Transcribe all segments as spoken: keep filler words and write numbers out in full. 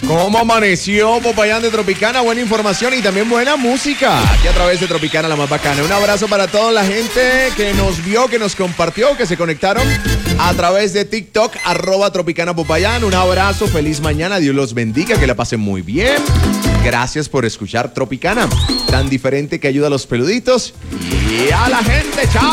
¿Cómo amaneció Popayán de Tropicana? Buena información y también buena música. Aquí a través de Tropicana, la más bacana. Un abrazo para toda la gente que nos vio, que nos compartió, que se conectaron a través de TikTok, arroba Tropicana Popayán. Un abrazo, feliz mañana, Dios los bendiga, que la pasen muy bien. Gracias por escuchar Tropicana, tan diferente que ayuda a los peluditos. Y a la gente, chao.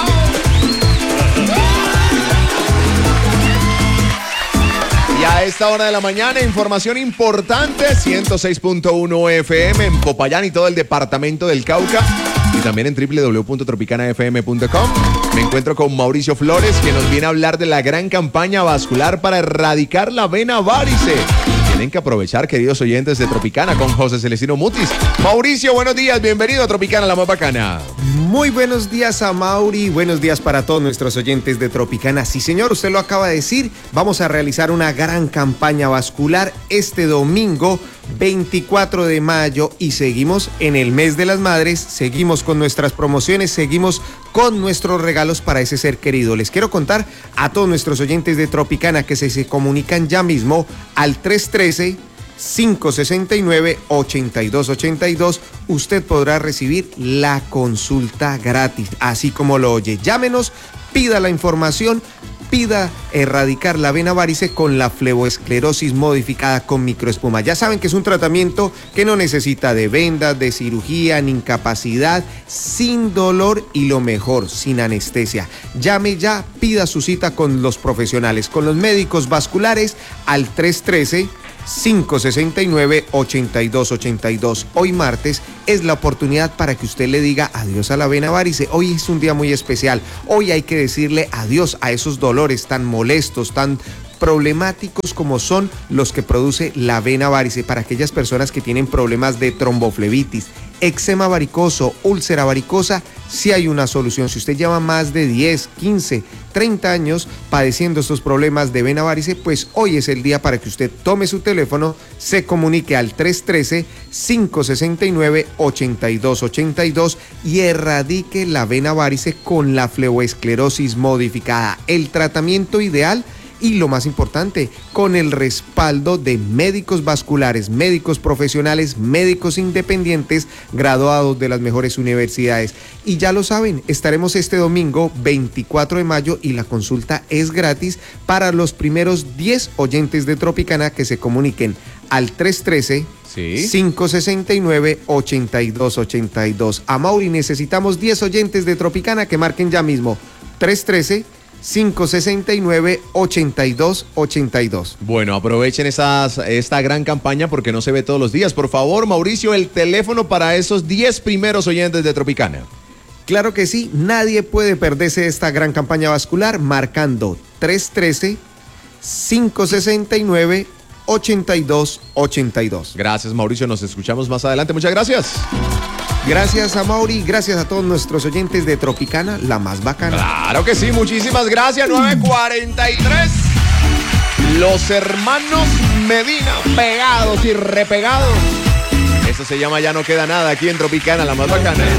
Y a esta hora de la mañana, información importante, ciento seis punto uno F M en Popayán y todo el departamento del Cauca. Y también en doble u doble u doble u punto tropicana f m punto com. Me encuentro con Mauricio Flores, que nos viene a hablar de la gran campaña vascular para erradicar la vena varice. Tienen que aprovechar, queridos oyentes de Tropicana, con José Celestino Mutis. Mauricio, buenos días, bienvenido a Tropicana, la más bacana. Muy buenos días a Mauri, buenos días para todos nuestros oyentes de Tropicana. Sí, señor, usted lo acaba de decir, vamos a realizar una gran campaña vascular este domingo veinticuatro de mayo y seguimos en el mes de las madres, seguimos con nuestras promociones, seguimos con nuestros regalos para ese ser querido. Les quiero contar a todos nuestros oyentes de Tropicana que se, se comunican ya mismo al tres uno tres, cinco seis nueve, ocho dos ocho dos, usted podrá recibir la consulta gratis, así como lo oye. Llámenos, pida la información, pida erradicar la vena varice con la fleboesclerosis modificada con microespuma. Ya saben que es un tratamiento que no necesita de vendas, de cirugía, ni incapacidad, sin dolor y lo mejor, sin anestesia. Llame ya, pida su cita con los profesionales, con los médicos vasculares al tres uno tres, cinco seis nueve, ocho dos ocho dos. Hoy martes es la oportunidad para que usted le diga adiós a la vena varice. Hoy es un día muy especial. Hoy hay que decirle adiós a esos dolores tan molestos, tan problemáticos como son los que produce la vena varice. Para aquellas personas que tienen problemas de tromboflebitis, eczema varicoso, úlcera varicosa, sí hay una solución. Si usted lleva más de diez, quince, treinta años padeciendo estos problemas de vena varice, pues hoy es el día para que usted tome su teléfono, se comunique al tres uno tres, cinco seis nueve, ocho dos ocho dos y erradique la vena varice con la fleboesclerosis modificada. El tratamiento ideal y lo más importante, con el respaldo de médicos vasculares, médicos profesionales, médicos independientes, graduados de las mejores universidades. Y ya lo saben, estaremos este domingo veinticuatro de mayo y la consulta es gratis para los primeros diez oyentes de Tropicana que se comuniquen al tres uno tres, ¿sí?, cinco seis nueve, ocho dos ocho dos. A Mauri necesitamos diez oyentes de Tropicana que marquen ya mismo tres uno tres, cinco seis nueve, ocho dos ocho dos. Bueno, aprovechen esas, esta gran campaña porque no se ve todos los días. Por favor, Mauricio, el teléfono para esos diez primeros oyentes de Tropicana. Claro que sí, nadie puede perderse esta gran campaña vascular marcando tres uno tres, cinco seis nueve, ocho dos ocho dos. Gracias, Mauricio, nos escuchamos más adelante. Muchas gracias. Gracias a Mauri, gracias a todos nuestros oyentes de Tropicana, la más bacana. Claro que sí, muchísimas gracias. nueve cuarenta y tres. Los hermanos Medina, pegados y repegados. Eso se llama Ya no queda nada aquí en Tropicana, la más bacana.